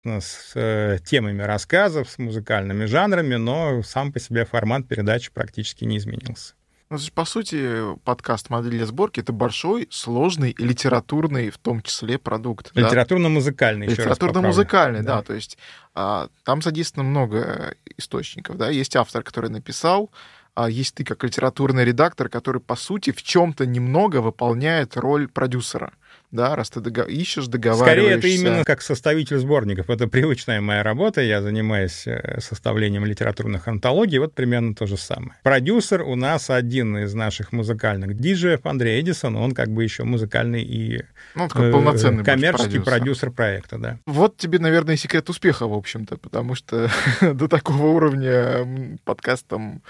с темами рассказов, с музыкальными жанрами, но сам по себе формат передачи практически не изменился. Ну, по сути, подкаст «Модель для сборки» — это большой, сложный, литературный, в том числе, продукт. Литературно-музыкальный, еще раз поправлю. Литературно-музыкальный, да. То есть там задействовано много источников, да. Есть автор, который написал, есть ты как литературный редактор, который, по сути, в чем-то немного выполняет роль продюсера. Да, раз ты ищешь, договариваешься. Скорее, это именно как составитель сборников. Это привычная моя работа. Я занимаюсь составлением литературных антологий. Вот примерно то же самое. Продюсер у нас один из наших музыкальных диджеев, Андрей Эдисон. Он как бы еще музыкальный и полноценный коммерческий продюсер проекта. Да. Вот тебе, наверное, секрет успеха, в общем-то, потому что до такого уровня подкастом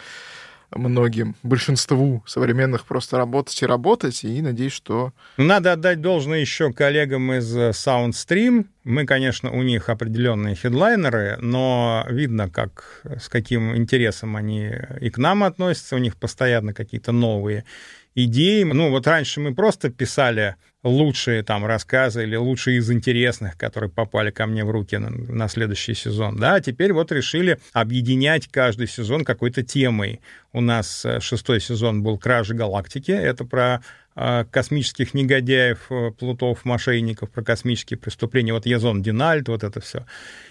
многим, большинству современных просто работать, и надеюсь, что... Надо отдать должное еще коллегам из SoundStream. Мы, конечно, у них определенные хедлайнеры, но видно, с каким интересом они и к нам относятся. У них постоянно какие-то новые идеи. Ну, вот раньше мы просто писали лучшие там рассказы или лучшие из интересных, которые попали ко мне в руки на следующий сезон. Да, теперь вот решили объединять каждый сезон какой-то темой. У нас 6-й сезон был «Кражи галактики». Это про космических негодяев, плутов, мошенников, про космические преступления. Вот Язон Динальд, вот это все.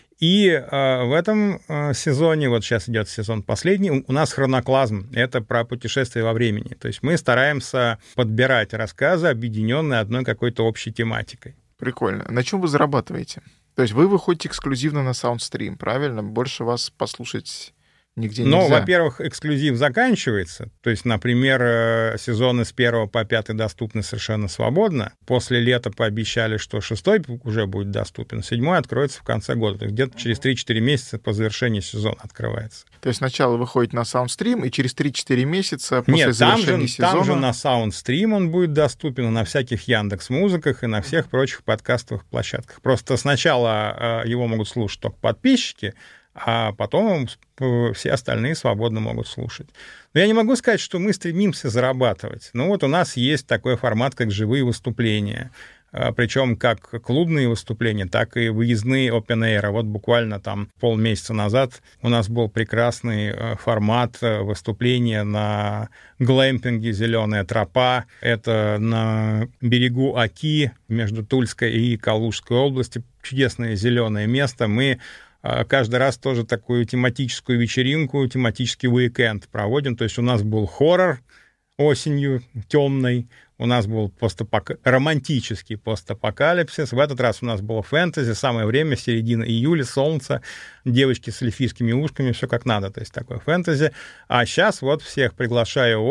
И в этом сезоне, вот сейчас идет сезон последний, у нас хроноклазм. Это про путешествие во времени. То есть мы стараемся подбирать рассказы, объединенные одной какой-то общей тематикой. Прикольно. На чем вы зарабатываете? То есть вы выходите эксклюзивно на SoundStream, правильно? Больше вас послушать нигде нельзя. Ну, во-первых, эксклюзив заканчивается. То есть, например, сезоны с 1 по 5 доступны совершенно свободно. После лета пообещали, что 6-й уже будет доступен, 7-й откроется в конце года. То есть где-то через 3-4 месяца по завершении сезона открывается. То есть сначала выходит на SoundStream, и через 3-4 месяца после завершения сезона... там же на SoundStream он будет доступен, и на всяких Яндекс.Музыках, и на всех прочих подкастовых площадках. Просто сначала его могут слушать только подписчики, а потом все остальные свободно могут слушать. Но я не могу сказать, что мы стремимся зарабатывать. Ну вот у нас есть такой формат, как живые выступления. Причем как клубные выступления, так и выездные open air. Вот буквально там полмесяца назад у нас был прекрасный формат выступления на глэмпинге «Зеленая тропа». Это на берегу Оки между Тульской и Калужской области. Чудесное зеленое место. Мы каждый раз тоже такую тематическую вечеринку, тематический уикенд проводим. То есть у нас был хоррор осенью темный, у нас был романтический постапокалипсис. В этот раз у нас было фэнтези, самое время, середина июля, солнце, девочки с эльфийскими ушками, все как надо, то есть такое фэнтези. А сейчас вот всех приглашаю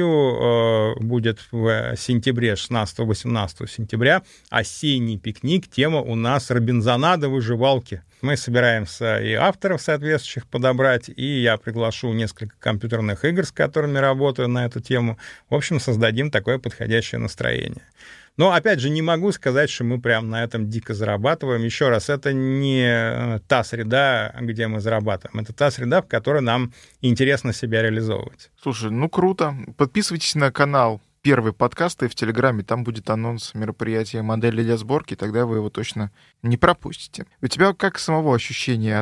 осенью, будет в сентябре, 16-18 сентября, осенний пикник, тема у нас «Робинзонада, выживалки». Мы собираемся и авторов соответствующих подобрать, и я приглашу несколько компьютерных игр, с которыми работаю на эту тему. В общем, создадим такое подходящее настроение. Но, опять же, не могу сказать, что мы прям на этом дико зарабатываем. Еще раз, это не та среда, где мы зарабатываем. Это та среда, в которой нам интересно себя реализовывать. Слушай, ну круто. Подписывайтесь на канал «Первый подкаст» и в Телеграме. Там будет анонс мероприятия «Модели для сборки», тогда вы его точно не пропустите. У тебя как самого ощущение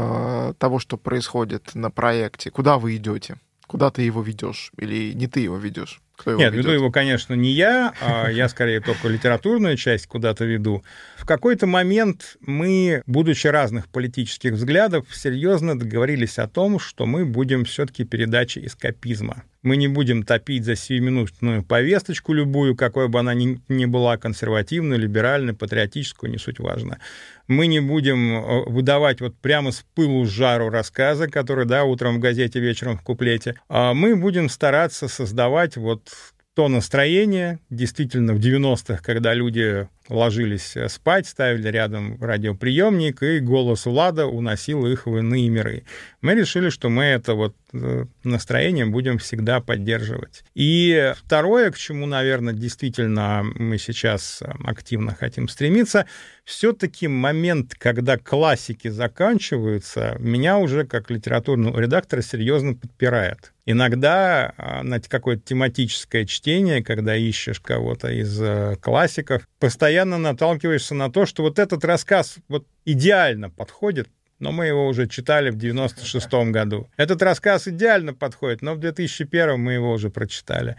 от того, что происходит на проекте? Куда вы идете? Куда ты его ведешь? Или не ты его ведешь? Нет, веду его, конечно, не я, а я скорее только литературную часть куда-то веду. В какой-то момент мы, будучи разных политических взглядов, серьезно договорились о том, что мы будем все-таки передачей эскапизма. Мы не будем топить за сиюминутную повесточку любую, какой бы она ни была, консервативную, либеральную, патриотическую, не суть важно. Мы не будем выдавать вот прямо с пылу с жару рассказы, которые, да, утром в газете, вечером в куплете. А мы будем стараться создавать вот то настроение, действительно, в 90-х, когда люди ложились спать, ставили рядом радиоприемник, и голос Влада уносил их в иные миры. Мы решили, что мы это вот настроение будем всегда поддерживать. И второе, к чему, наверное, действительно мы сейчас активно хотим стремиться, все-таки момент, когда классики заканчиваются, меня уже как литературного редактора серьезно подпирает. Иногда на какое-то тематическое чтение, когда ищешь кого-то из классиков, постоянно постоянно наталкиваешься на то, что вот этот рассказ вот идеально подходит, но мы его уже читали в 96-м году. Этот рассказ идеально подходит, но в 2001 мы его уже прочитали.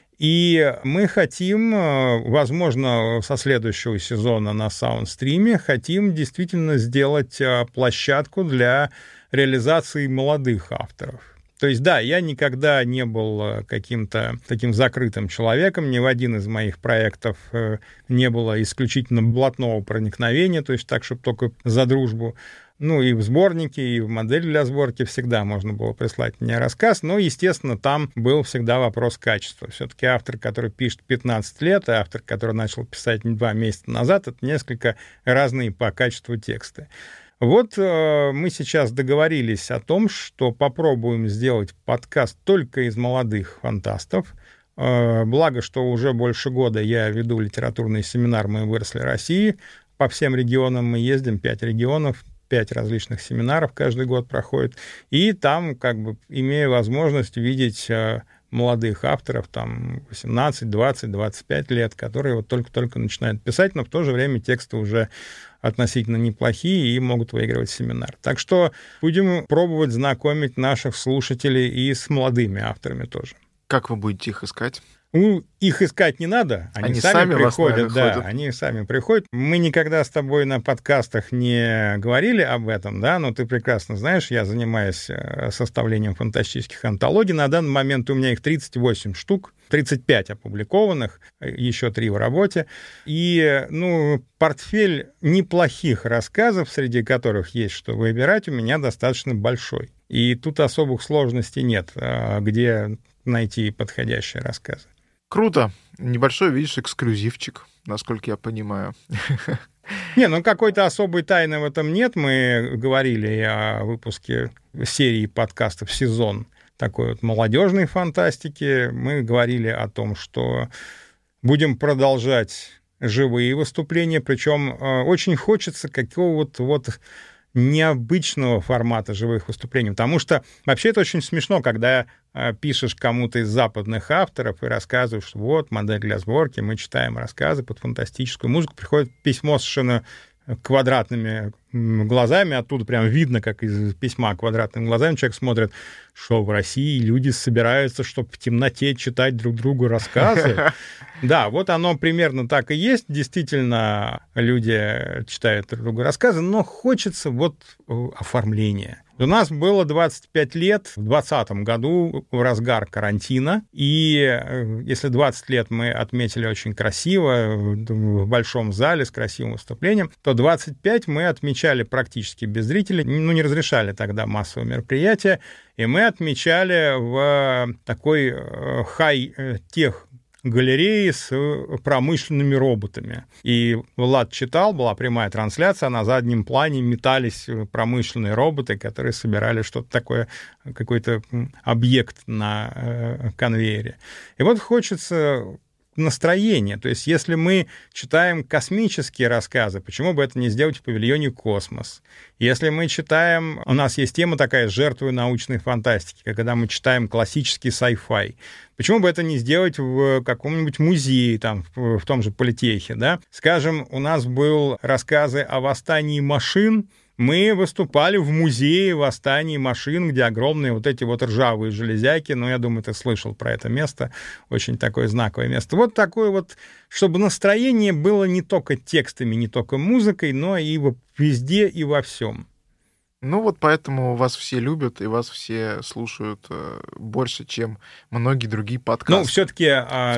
И мы хотим, возможно, со следующего сезона на Саундстриме, хотим действительно сделать площадку для реализации молодых авторов. То есть, да, я никогда не был каким-то таким закрытым человеком, ни в один из моих проектов не было исключительно блатного проникновения, то есть так, чтобы только за дружбу. Ну, и в сборнике, и в модели для сборки всегда можно было прислать мне рассказ, но, естественно, там был всегда вопрос качества. Все-таки автор, который пишет 15 лет, и автор, который начал писать 2 месяца назад, это несколько разные по качеству тексты. Вот мы сейчас договорились о том, что попробуем сделать подкаст только из молодых фантастов. Благо, что уже больше года я веду литературный семинар «Мы выросли России». По всем регионам мы ездим, 5 регионов, 5 различных семинаров каждый год проходит. И там, как бы, имея возможность видеть молодых авторов, там, 18, 20, 25 лет, которые вот только-только начинают писать, но в то же время тексты уже относительно неплохие и могут выигрывать семинар. Так что будем пробовать знакомить наших слушателей и с молодыми авторами тоже. Как вы будете их искать? Ну, их искать не надо, они сами приходят, да, ходят. они сами приходят. Мы никогда с тобой на подкастах не говорили об этом, да, но ты прекрасно знаешь, я занимаюсь составлением фантастических антологий. На данный момент у меня их 38 штук, 35 опубликованных, еще 3 в работе. И, ну, портфель неплохих рассказов, среди которых есть что выбирать, у меня достаточно большой. И тут особых сложностей нет, где найти подходящие рассказы. Круто. Небольшой, видишь, эксклюзивчик, насколько я понимаю. Не, ну какой-то особой тайны в этом нет. Мы говорили о выпуске серии подкастов «Сезон» такой вот молодежной фантастики. Мы говорили о том, что будем продолжать живые выступления, причем очень хочется какого-то вот необычного формата живых выступлений, потому что вообще это очень смешно, когда пишешь кому-то из западных авторов и рассказываешь, что вот, модель для сборки, мы читаем рассказы под фантастическую музыку, приходит письмо совершенно квадратными глазами, оттуда прям видно, как из письма квадратными глазами человек смотрит, что в России люди собираются, чтобы в темноте читать друг другу рассказы. Да, вот оно примерно так и есть. Действительно, люди читают друг другу рассказы, но хочется вот оформления. У нас было 25 лет в 2020 году, в разгар карантина, и если 20 лет мы отметили очень красиво, в большом зале с красивым выступлением, то 25 мы отмечали практически без зрителей, ну, не разрешали тогда массовые мероприятия, и мы отмечали в такой хай-тех галереи с промышленными роботами. И Влад читал, была прямая трансляция, а на заднем плане метались промышленные роботы, которые собирали что-то такое, какой-то объект на конвейере. И вот хочется настроение. То есть если мы читаем космические рассказы, почему бы это не сделать в павильоне «Космос»? Если мы читаем... У нас есть тема такая «Жертвы научной фантастики», когда мы читаем классический sci-fi. Почему бы это не сделать в каком-нибудь музее, там, в том же Политехе, да? Скажем, у нас был рассказы о восстании машин. Мы выступали в музее восстания машин, где огромные вот эти вот ржавые железяки. Ну, я думаю, ты слышал про это место. Очень такое знаковое место. Вот такое вот, чтобы настроение было не только текстами, не только музыкой, но и везде и во всем. Ну вот поэтому вас все любят и вас все слушают больше, чем многие другие подкасты. Ну, все-таки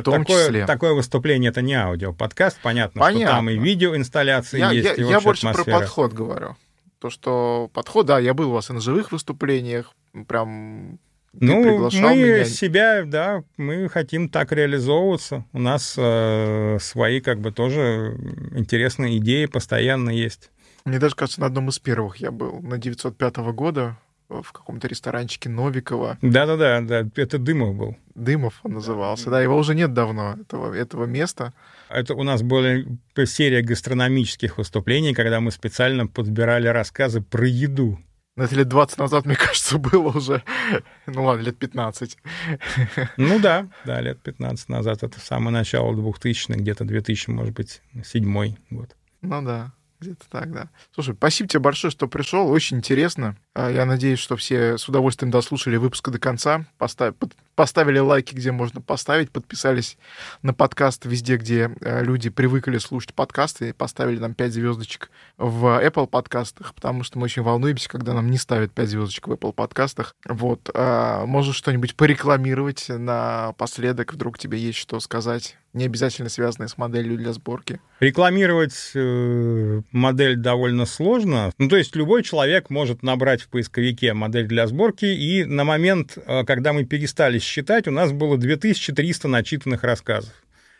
такое выступление — это не аудиоподкаст. Понятно, что там и видеоинсталляции есть, и я больше атмосфера. Про подход говорю. То, что подход, да, я был у вас и на живых выступлениях, прям ты приглашал меня. Себя, да, мы хотим так реализовываться. У нас свои, как бы, тоже интересные идеи постоянно есть. Мне даже кажется, на одном из первых я был, на 905 года, в каком-то ресторанчике Новикова. Да, это Дымов был. Дымов он назывался, да, его уже нет давно, этого места. Это у нас была серия гастрономических выступлений, когда мы специально подбирали рассказы про еду. Это лет 20 назад, мне кажется, было уже. Ну ладно, лет 15. Ну да, лет 15 назад. Это самое начало 2000-х, где-то 2000, может быть, 2007 год. Ну да, где-то так, да. Слушай, спасибо тебе большое, что пришел. Очень интересно. Я надеюсь, что все с удовольствием дослушали выпуск до конца. Поставили лайки, где можно поставить, подписались на подкаст везде, где люди привыкли слушать подкасты, и поставили нам 5 звездочек в Apple подкастах, потому что мы очень волнуемся, когда нам не ставят 5 звездочек в Apple подкастах. Вот. Можешь что-нибудь порекламировать напоследок, вдруг тебе есть что сказать, не обязательно связанное с моделью для сборки. Рекламировать модель довольно сложно. Ну, то есть любой человек может набрать в поисковике модель для сборки, и на момент, когда мы перестали считать, у нас было 2300 начитанных рассказов.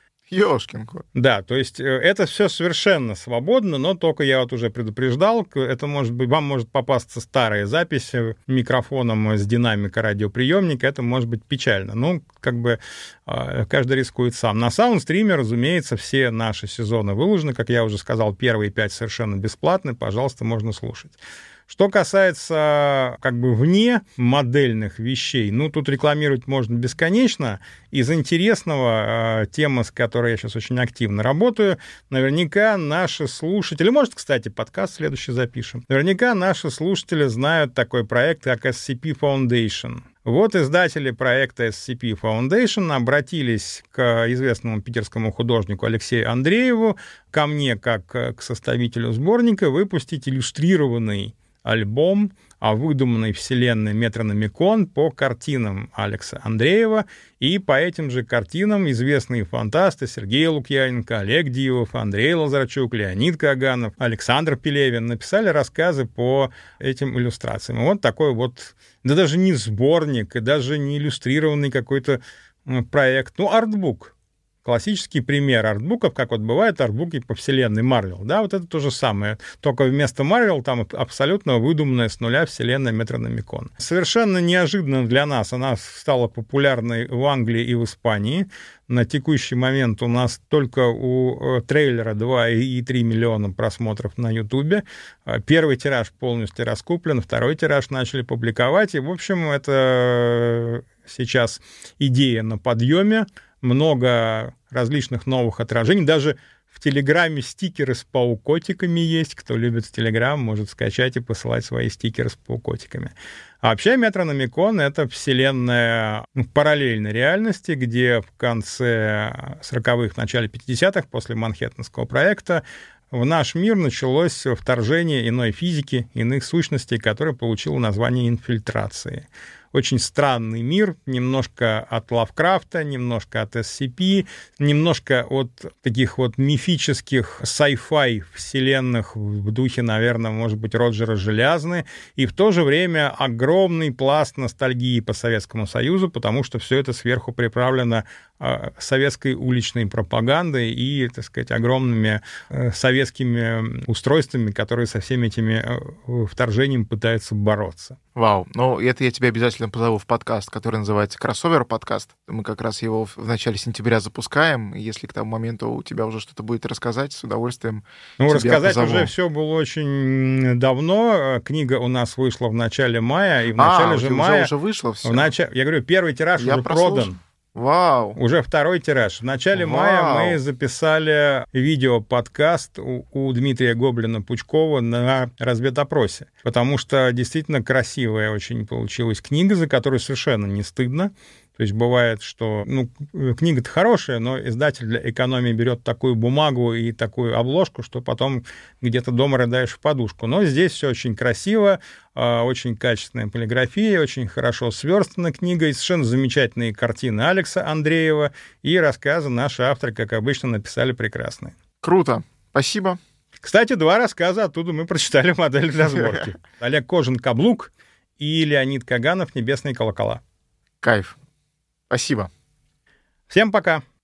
Ёшкин кот. Да, то есть это все совершенно свободно, но только я вот уже предупреждал, это может быть, вам может попасться старая запись микрофоном с динамика радиоприемника, это может быть печально. Ну, как бы каждый рискует сам. На Саундстриме, разумеется, все наши сезоны выложены, как я уже сказал, первые 5 совершенно бесплатны, пожалуйста, можно слушать. Что касается как бы вне модельных вещей, ну, тут рекламировать можно бесконечно. Из интересного, тема, с которой я сейчас очень активно работаю, наверняка наши слушатели, может, кстати, подкаст следующий запишем, наверняка наши слушатели знают такой проект, как SCP Foundation. Вот издатели проекта SCP Foundation обратились к известному питерскому художнику Алексею Андрееву, ко мне, как к составителю сборника, выпустить иллюстрированный альбом о выдуманной вселенной Метрономикон по картинам Алекса Андреева, и по этим же картинам известные фантасты Сергей Лукьяненко, Олег Дивов, Андрей Лазарчук, Леонид Каганов, Александр Пелевин написали рассказы по этим иллюстрациям. И вот такой вот, да даже не сборник, и даже не иллюстрированный какой-то проект, ну, артбук. Классический пример артбуков, как вот бывают артбуки по вселенной Марвел. Да, вот это то же самое. Только вместо Марвел там абсолютно выдуманная с нуля вселенная Метрономикон. Совершенно неожиданно для нас она стала популярной в Англии и в Испании. На текущий момент у нас только у трейлера 2,3 миллиона просмотров на Ютубе. Первый тираж полностью раскуплен, второй тираж начали публиковать. И, в общем, это сейчас идея на подъеме. Много различных новых отражений. Даже в Телеграме стикеры с паукотиками есть. Кто любит Телеграм, может скачать и посылать свои стикеры с паукотиками. А вообще Метрономикон — это вселенная параллельной реальности, где в конце 40-х, начале 50-х, после Манхэттенского проекта, в наш мир началось вторжение иной физики, иных сущностей, которое получило название инфильтрации. Очень странный мир, немножко от Лавкрафта, немножко от SCP, немножко от таких вот мифических sci-fi вселенных в духе, наверное, может быть, Роджера Желязны, и в то же время огромный пласт ностальгии по Советскому Союзу, потому что все это сверху приправлено советской уличной пропагандой и, так сказать, огромными советскими устройствами, которые со всеми этими вторжениями пытаются бороться. Вау, ну это я тебя обязательно позову в подкаст, который называется «Кроссовер подкаст». Мы как раз его в начале сентября запускаем, и если к тому моменту у тебя уже что-то будет рассказать, с удовольствием Ну, тебя рассказать позову. уже все было очень давно. Книга у нас вышла в начале мая, и в начале же мая... уже вышло все? Я говорю, первый тираж уже продан. Вау! Уже второй тираж. В начале мая мы записали видео-подкаст у Дмитрия Гоблина-Пучкова на разведопросе, потому что действительно красивая очень получилась книга, за которую совершенно не стыдно. То есть бывает, что книга-то хорошая, но издатель для экономии берет такую бумагу и такую обложку, что потом где-то дома рыдаешь в подушку. Но здесь все очень красиво, очень качественная полиграфия, очень хорошо сверстана книга, и совершенно замечательные картины Алекса Андреева, и рассказы наши авторы, как обычно, написали прекрасные. Круто. Спасибо. Кстати, 2 рассказа оттуда мы прочитали модель для сборки. Олег Кожин «Каблук» и Леонид Каганов «Небесные колокола». Кайф. Спасибо. Всем пока.